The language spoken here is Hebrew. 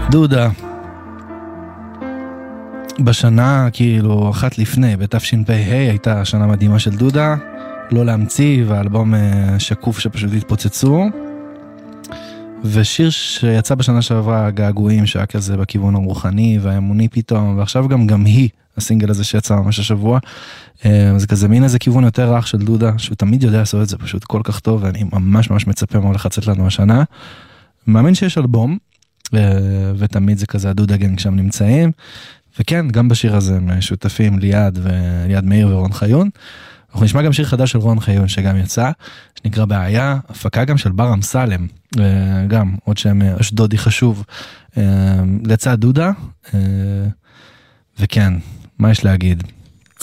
דודה. בשנה, כאילו, אחת לפני, בתשפ"ה, הייתה שנה מדהימה של דודה, לא להמציא, והאלבום שקוף שפשוט התפוצצו. ושיר שיצא בשנה שעברה, געגועים, שהיה כזה בכיוון הרוחני והאמוני פתאום, ועכשיו גם היא, הסינגל הזה שיצא ממש השבוע, זה כזה מין איזה כיוון יותר רך של דודה, שהוא תמיד יודע לעשות את זה פשוט כל כך טוב, ואני ממש ממש מצפה מה הולך לצאת לנו השנה. מאמין שיש אלבום, ותמיד זה כזה הדודה גנג שם נמצאים, וכן, גם בשיר הזה הם שותפים ליד מאיר ורון חיון. אנחנו נשמע גם שיר חדש של רון חיון שגם יצא, שנקרא בעיה, הפקה גם של בר אמסלם, גם עוד שם אשדודי חשוב, לצד דודה, וכן, מה יש להגיד?